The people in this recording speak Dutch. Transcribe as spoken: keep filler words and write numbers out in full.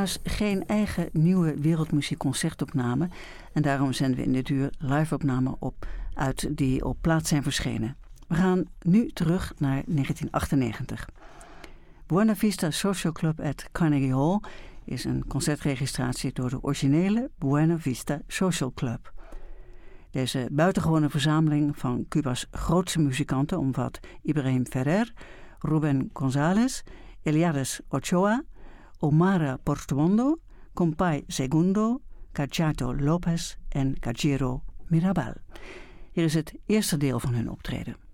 helaas geen eigen nieuwe wereldmuziek concertopname en daarom zenden we in dit uur live-opnamen op uit die op plaat zijn verschenen. We gaan nu terug naar negentien achtennegentig. Buena Vista Social Club at Carnegie Hall is een concertregistratie door de originele Buena Vista Social Club. Deze buitengewone verzameling van Cuba's grootste muzikanten omvat Ibrahim Ferrer, Ruben González, Eliades Ochoa, Omara Portuondo, Compay Segundo, Cachato Lopez en Cajero Mirabal. Hier is het eerste deel van hun optreden.